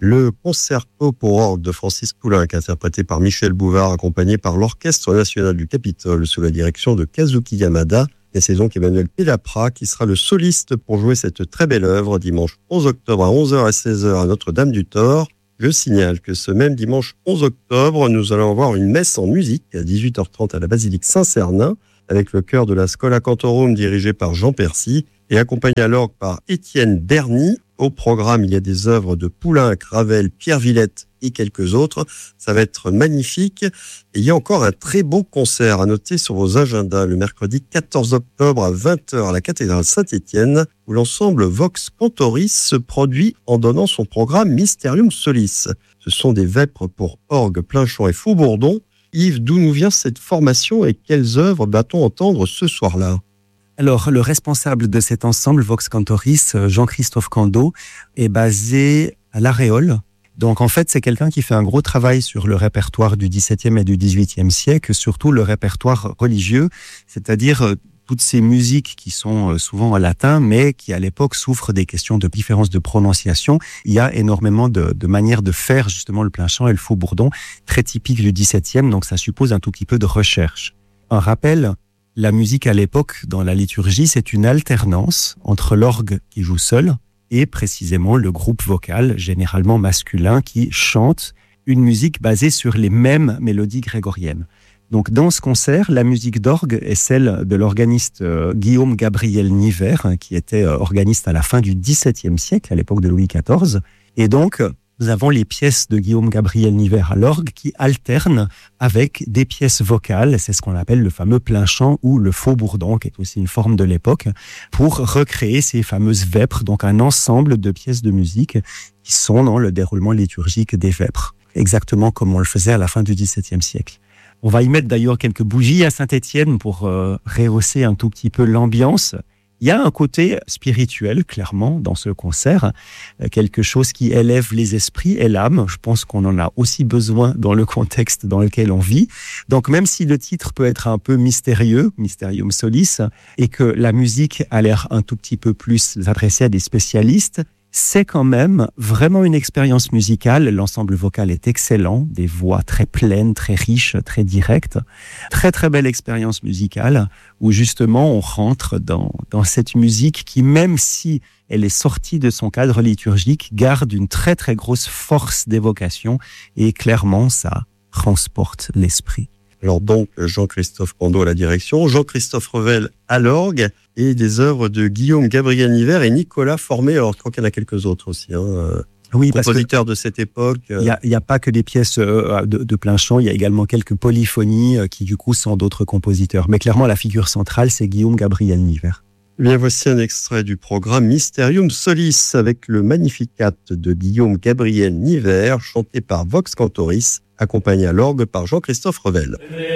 Le concerto pour orgue de Francis Poulenc, interprété par Michel Bouvard, accompagné par l'Orchestre national du Capitole sous la direction de Kazuki Yamada. Et c'est donc Emmanuel Pelapra qui sera le soliste pour jouer cette très belle œuvre dimanche 11 octobre à 11h et 16h à Notre-Dame-du-Thor. Je signale que ce même dimanche 11 octobre, nous allons avoir une messe en musique à 18h30 à la basilique Saint-Cernin avec le chœur de la Schola Cantorum dirigé par Jean Percy et accompagné à l'orgue par Étienne Berny. Au programme, il y a des œuvres de Poulenc, Ravel, Pierre Villette et quelques autres. Ça va être magnifique. Et il y a encore un très beau concert à noter sur vos agendas le mercredi 14 octobre à 20h à la cathédrale Saint-Étienne où l'ensemble Vox Cantoris se produit en donnant son programme Mysterium Solis. Ce sont des vêpres pour orgue, plein chant et faux bourdon. Yves, d'où nous vient cette formation et quelles œuvres va-t-on entendre ce soir-là ? Alors, le responsable de cet ensemble, Vox Cantoris, Jean-Christophe Cando, est basé à La Réole. Donc, en fait, c'est quelqu'un qui fait un gros travail sur le répertoire du XVIIe et du XVIIIe siècle, surtout le répertoire religieux, c'est-à-dire toutes ces musiques qui sont souvent en latin, mais qui, à l'époque, souffrent des questions de différence de prononciation. Il y a énormément de manières de faire, justement, le plein chant et le faux bourdon, très typiques du XVIIe, donc ça suppose un tout petit peu de recherche. Un rappel, la musique à l'époque, dans la liturgie, c'est une alternance entre l'orgue qui joue seul et précisément le groupe vocal, généralement masculin, qui chante une musique basée sur les mêmes mélodies grégoriennes. Donc dans ce concert, la musique d'orgue est celle de l'organiste Guillaume Gabriel Niver, qui était organiste à la fin du XVIIe siècle, à l'époque de Louis XIV. Et donc, nous avons les pièces de Guillaume Gabriel Niver à l'orgue qui alternent avec des pièces vocales. C'est ce qu'on appelle le fameux plein chant ou le faux bourdon, qui est aussi une forme de l'époque, pour recréer ces fameuses vêpres, donc un ensemble de pièces de musique qui sont dans le déroulement liturgique des vêpres, exactement comme on le faisait à la fin du XVIIe siècle. On va y mettre d'ailleurs quelques bougies à Saint-Étienne pour rehausser un tout petit peu l'ambiance. Il y a un côté spirituel, clairement, dans ce concert, quelque chose qui élève les esprits et l'âme. Je pense qu'on en a aussi besoin dans le contexte dans lequel on vit. Donc, même si le titre peut être un peu mystérieux, Mysterium Solis, et que la musique a l'air un tout petit peu plus adressée à des spécialistes, c'est quand même vraiment une expérience musicale. L'ensemble vocal est excellent, des voix très pleines, très riches, très directes. Très très belle expérience musicale où justement on rentre dans cette musique qui, même si elle est sortie de son cadre liturgique, garde une très très grosse force d'évocation et clairement ça transporte l'esprit. Alors donc, Jean-Christophe Cando à la direction, Jean-Christophe Revel à l'orgue et des œuvres de Guillaume Gabriel Niver et Nicolas Formé. Alors, je crois qu'il y en a quelques autres aussi, oui, compositeurs de cette époque. Il y a pas que des pièces de plein chant, il y a également quelques polyphonies qui du coup sont d'autres compositeurs. Mais clairement, la figure centrale, c'est Guillaume Gabriel Niver. Bien, voici un extrait du programme Mysterium Solis avec le Magnificat de Guillaume Gabriel Niver, chanté par Vox Cantoris, accompagné à l'orgue par Jean-Christophe Revel.